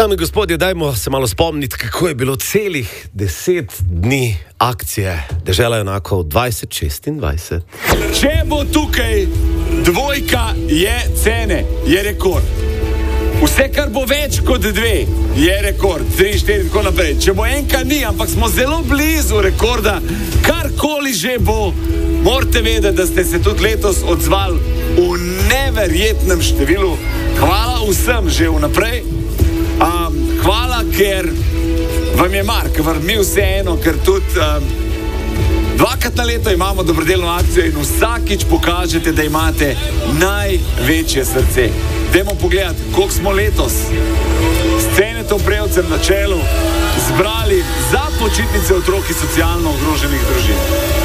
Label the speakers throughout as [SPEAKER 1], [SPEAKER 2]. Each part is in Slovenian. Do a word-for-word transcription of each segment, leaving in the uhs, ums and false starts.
[SPEAKER 1] Dame in gospodje, dajmo se malo spomniti, kako je bilo celih deset dni akcije Dežela junakov dvajset šestindvajset.
[SPEAKER 2] Če bo tukaj dvojka, je cene, je rekord. Vse, kar bo več kot dve, je rekord. Tri, štiri, tako naprej. Če bo enka, ni, ampak smo zelo blizu rekorda. Karkoli že bo, morate vedeti, da ste se tudi letos odzvali v neverjetnem številu. Hvala vsem že vnaprej. Um, hvala, ker vam je mar, ker vam mi vseeno, ker tudi um, dvakrat na leto imamo dobrodelno akcijo in vsakič pokažete, da imate največje srce. Dajmo pogledati, koliko smo letos s Cenetom Prevcem na čelu zbrali za počitnice otrok iz socialno ogroženih družin.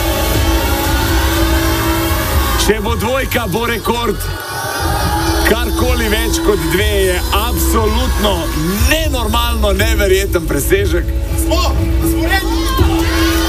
[SPEAKER 2] Če bo dvojka, bo rekord. Karkoli več kot dve je absolutno nenormalno, neverjeten presežek. Smo, smo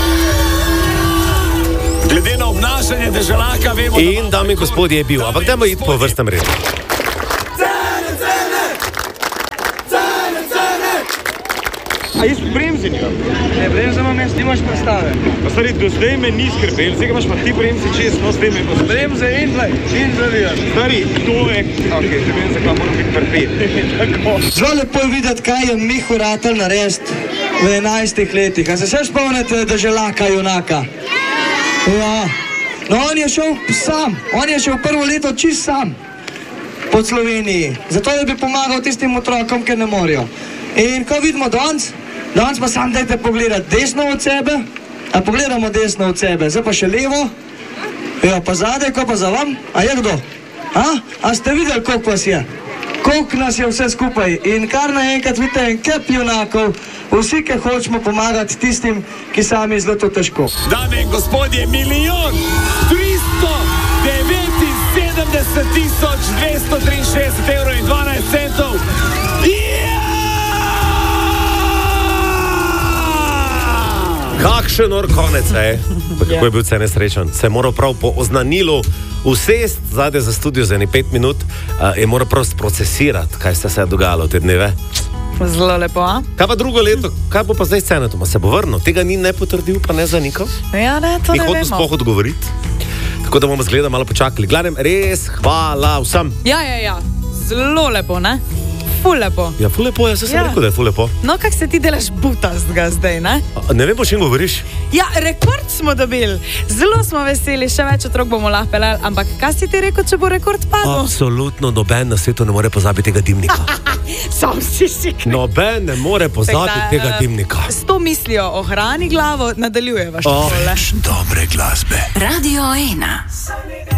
[SPEAKER 2] glede na obnašanje deželaka vemo,
[SPEAKER 1] in dame in gospodje je bil, ampak dajmo iti po vrstnem redu.
[SPEAKER 3] Cene, cene! Cene, cene!
[SPEAKER 4] A jaz bremzi nimam?
[SPEAKER 3] Ne, bremza imam jaz, ti imaš predstave.
[SPEAKER 4] Pa stari, do zdaj me ni skrbel, zdaj imaš pa ti bremzi čez, no zdaj me pa...
[SPEAKER 3] Bremze in dlej, in zavijaš.
[SPEAKER 4] Stari, to je... Ok, te bremze pa moram biti prpet. Tako.
[SPEAKER 3] Zelo lepo je videti, kaj je Mihu ratal narediti v enajstih letih. A se še spomnite Deželaka junaka? Ja. No, on je šel sam, on je šel prvo leto čist sam po Sloveniji, zato da bi pomagal tistim otrokom, ker ne morejo. In ko vidimo danes, danes pa sam dajte pogledati desno od sebe, a pogledamo desno od sebe, zdaj pa še levo, ja, pa zadaj, ko pa za vam, a je kdo? A? A ste videli, koliko vas je? Koliko nas je vse skupaj? In kar naenkrat vidite en kup junakov, vsi, ki hočemo pomagati tistim, ki sami zelo to težko.
[SPEAKER 2] Dame in gospodje, milijon tristo devetinsedemdeset tisoč dvesto triinšestdeset evrov in dvanajst centov.
[SPEAKER 1] Kakšen or konec, je? Kako je bil Cene srečen? Se je moral prav po oznanilu usest zadaj za studio za ene pet minut, uh, je moral prav sprocesirati, kaj se je dogajalo te dneve.
[SPEAKER 5] Zelo lepo, a?
[SPEAKER 1] Kaj pa drugo leto? Kaj bo pa zdaj s Cenetom? Se bo vrnil? Tega ni ne potrdil, pa ne zanikal?
[SPEAKER 5] Ja, ne, to
[SPEAKER 1] ni
[SPEAKER 5] ne vemo.
[SPEAKER 1] Ni hotel sploh odgovoriti. Tako da bomo zgleda malo počakali. Gledam, res hvala vsem.
[SPEAKER 5] Ja, ja, ja. Zelo lepo, ne? Ful lepo.
[SPEAKER 1] Ja, ful lepo, jaz sem
[SPEAKER 5] Ja.
[SPEAKER 1] rekel, da je ful lepo.
[SPEAKER 5] No, kak se ti delaš butastga zdaj, ne?
[SPEAKER 1] A, ne vem, o čem govoriš.
[SPEAKER 5] Ja, rekord smo dobili. Zelo smo veseli, še več otrok bomo lahko peljali, ampak kaj si ti rekel, če bo rekord padel?
[SPEAKER 1] Absolutno noben na svetu ne more pozabiti tega dimnika.
[SPEAKER 5] Sam si si kriv.
[SPEAKER 1] Noben ne more pozabiti tega dimnika.
[SPEAKER 5] S to mislijo ohrani glavo, nadaljujeva še
[SPEAKER 1] Oh.
[SPEAKER 5] tole.
[SPEAKER 1] Dobre glasbe.
[SPEAKER 6] Radio ena.